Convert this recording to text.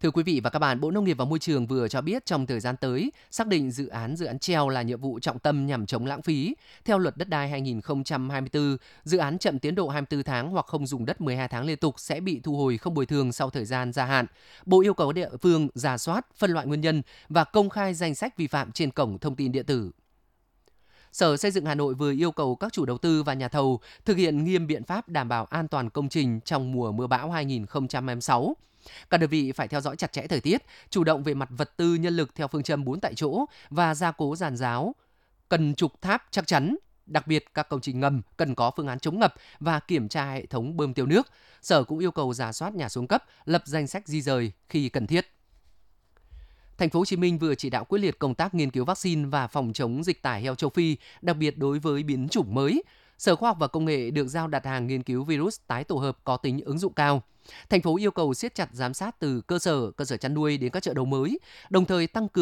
Thưa quý vị và các bạn, Bộ Nông nghiệp và Môi trường vừa cho biết trong thời gian tới, xác định dự án treo là nhiệm vụ trọng tâm nhằm chống lãng phí. Theo luật đất đai 2024, dự án chậm tiến độ 24 tháng hoặc không dùng đất 12 tháng liên tục sẽ bị thu hồi không bồi thường sau thời gian gia hạn. Bộ yêu cầu địa phương rà soát, phân loại nguyên nhân và công khai danh sách vi phạm trên cổng thông tin điện tử. Sở Xây dựng Hà Nội vừa yêu cầu các chủ đầu tư và nhà thầu thực hiện nghiêm biện pháp đảm bảo an toàn công trình trong mùa mưa bão 2026. Các đơn vị phải theo dõi chặt chẽ thời tiết, chủ động về mặt vật tư nhân lực theo phương châm 4 tại chỗ và gia cố giàn giáo, cần trục tháp chắc chắn. Đặc biệt, các công trình ngầm cần có phương án chống ngập và kiểm tra hệ thống bơm tiêu nước. Sở cũng yêu cầu rà soát nhà xuống cấp, lập danh sách di dời khi cần thiết. Thành phố Hồ Chí Minh vừa chỉ đạo quyết liệt công tác nghiên cứu vaccine và phòng chống dịch tả heo châu Phi, đặc biệt đối với biến chủng mới. Sở Khoa học và Công nghệ được giao đặt hàng nghiên cứu virus tái tổ hợp có tính ứng dụng cao. Thành phố yêu cầu siết chặt giám sát từ cơ sở chăn nuôi đến các chợ đầu mối, đồng thời tăng cường